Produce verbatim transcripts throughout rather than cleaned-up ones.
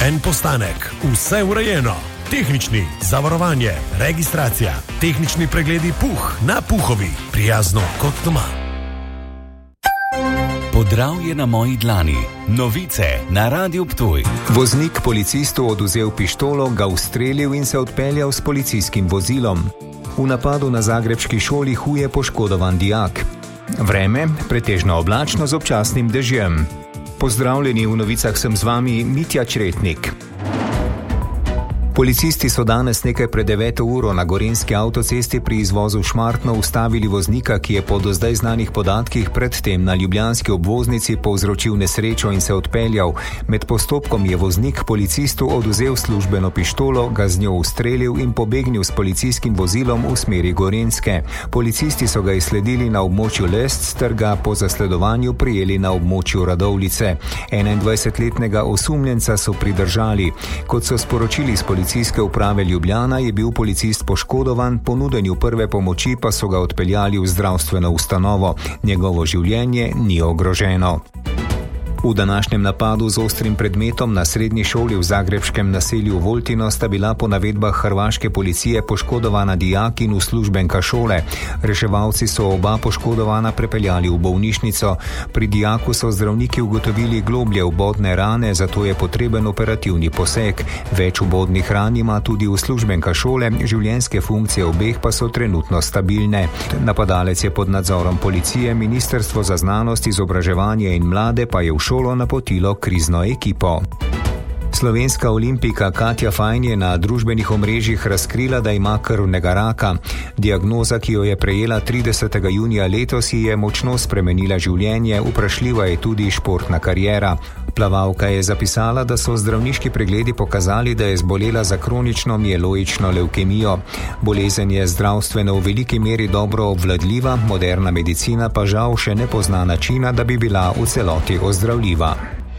en postanek, vse urejeno. Tehnični, zavarovanje, registracija, tehnični pregledi Puh na Puhovi, prijazno kot doma. Podravje na moji dlani. Novice na Radiu Ptuj. Voznik policistu oduzel pištolo, ga ustrelil in se odpeljal s policijskim vozilom. V napadu na zagrebški šoli huje poškodovan dijak. Vreme pretežno oblačno z občasnim dežjem. Pozdravljeni, v novicah sem z vami Mitja Čretnik. Policisti so danes nekaj pred deveto uro na gorenjski avtocesti pri izvozu Šmartno ustavili voznika, ki je po do zdaj znanih podatkih predtem na ljubljanski obvoznici povzročil nesrečo in se odpeljal. Med postopkom je voznik policistu oduzel službeno pištolo, ga z njo ustrelil in pobegnil s policijskim vozilom v smeri Gorenjske. Policisti so ga izsledili na območju Lest ter ga po zasledovanju prijeli na območju Radovljice. enaindvajsetletnega osumljenca so pridržali. Kot so sporočili iz policijske Policijske uprave Ljubljana, je bil policist poškodovan, po nudenju prve pomoči pa so ga odpeljali v zdravstveno ustanovo. Njegovo življenje ni ogroženo. V današnjem napadu z ostrim predmetom na srednji šoli v zagrebškem naselju Voltino sta bila po navedbah hrvaške policije poškodovana dijak in uslužbenka šole. Reševalci so oba poškodovana prepeljali v bolnišnico. Pri dijaku so zdravniki ugotovili globlje vbodne rane, zato je potreben operativni poseg. Več vbodnih ran ima tudi uslužbenka šole, življenjske funkcije obeh pa so trenutno stabilne. Napadalec je pod nadzorom policije, Ministrstvo za znanost, izobraževanje in mlade pa je v šolo napotilo krizno ekipo. Slovenska olimpijka Katja Fajn je na družbenih omrežjih razkrila, da ima krvnega raka. Diagnoza, ki jo je prejela tridesetega junija letos, ji je močno spremenila življenje, vprašljiva je tudi športna kariera. Plavalka je zapisala, da so zdravniški pregledi pokazali, da je zbolela za kronično mieloično levkemijo. Bolezen je zdravstveno v veliki meri dobro obvladljiva, moderna medicina pa žal še ne pozna načina, da bi bila v celoti ozdravljiva.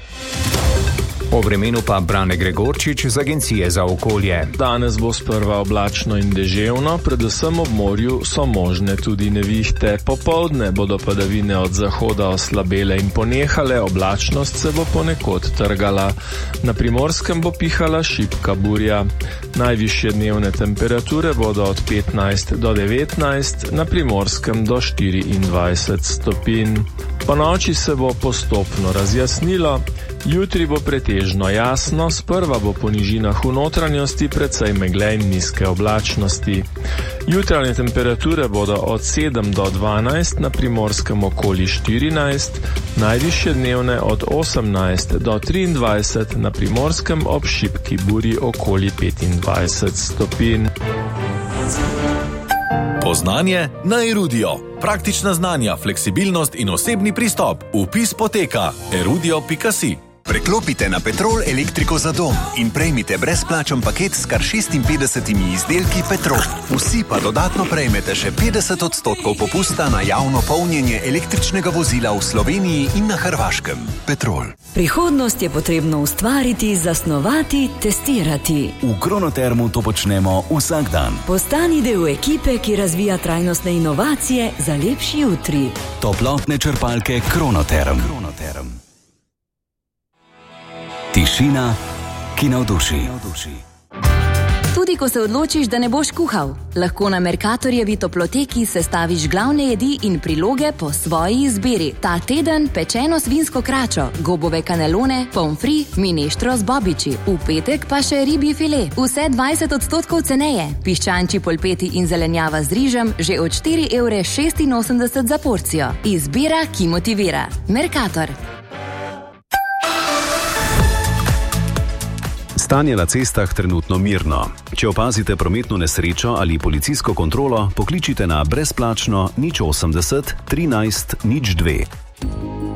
O vremenu pa Brane Gregorčič z Agencije za okolje. Danes bo sprva oblačno in deževno, predvsem ob morju so možne tudi nevihte. Popoldne bodo padavine od zahoda oslabele in ponehale, oblačnost se bo ponekod trgala. Na Primorskem bo pihala šibka burja. Najvišje dnevne temperature bodo od petnajst do devetnajst, na Primorskem do štiriindvajset stopinj. Po noči se bo postopno razjasnilo. Jutri bo pretežno jasno, sprva bo po nižinah v notranjosti precej megle in nizke oblačnosti. Jutranje temperature bodo od sedem do dvanajst, na Primorskem okoli štirinajst, najvišje dnevne od osemnajst do triindvajset, na Primorskem ob šibki burji okoli petindvajset stopinj. Poznanje na Erudio. Praktična znanja, fleksibilnost in osebni pristop. Vpis poteka erudio pika si. Preklopite na Petrol elektriko za dom in prejmite brezplačen paket s kar šestinpetdesetimi izdelki Petrol. Vsi pa dodatno prejmete še petdeset odstotkov popusta na javno polnjenje električnega vozila v Sloveniji in na Hrvaškem. Petrol. Prihodnost je potrebno ustvariti, zasnovati, testirati. V Kronotermu to počnemo vsak dan. Postani del ekipe, ki razvija trajnostne inovacije za lepši jutri. Toplotne črpalke Kronoterm. Kronoterm. Tišina, ki navduši. Tudi ko se odločiš, da ne boš kuhal, lahko na Mercatorjevi toploteki sestaviš glavne jedi in priloge po svoji izbiri. Ta teden pečeno svinsko kračo, gobove kanelone, pomfri, mineštro z bobiči. V petek pa še ribji file. Vse dvajset odstotkov ceneje. Piščančji polpeti in zelenjava z rižem že od štiri evre šestinosemdeset za porcijo. Izbira, ki motivira. Mercator. Stanje na cestah trenutno mirno. Če opazite prometno nesrečo ali policijsko kontrolo, pokličite na brezplačno nič osemdeset trinajst nič dve.